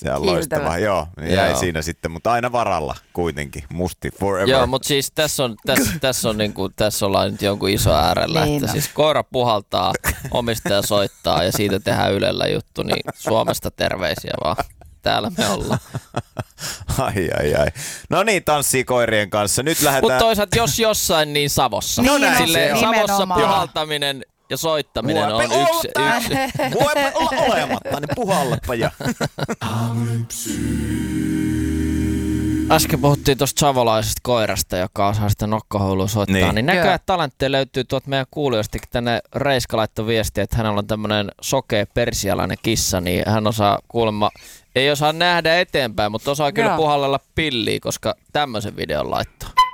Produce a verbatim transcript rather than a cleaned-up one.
Se on loistava, joo. Jäi joo. siinä sitten, mutta aina varalla kuitenkin. Musti forever. Joo, mutta siis tässä on, tässä, tässä on niinku, tässä ollaan nyt jonkun iso äärellä, niin että no. siis koira puhaltaa, omistaja soittaa ja siitä tehdään Ylellä juttu, niin Suomesta terveisiä vaan. Täällä me ollaan. Ai, ai, ai. No niin, tanssii koirien kanssa. Nyt lähdetään... Mutta toisaalta jos jossain, niin Savossa. Niin, no Silleen, Savossa puhaltaminen ja soittaminen Vuope on yksi. yksi. Voipa olla olematta, niin puhallepa ja... Äsken puhuttiin tuosta savolaisesta koirasta, joka osaa sitä nokkahoulua soittaa. Niin, niin näköjään talentteja löytyy tuolta meidän kuulijoistakin. Tänne Reiska laittoi viestiä, että hänellä on tämmöinen sokea persialainen kissa, niin hän osaa kuulemma, ei osaa nähdä eteenpäin, mutta osaa kyllä puhallella pilliä, koska tämmöisen videon laittaa.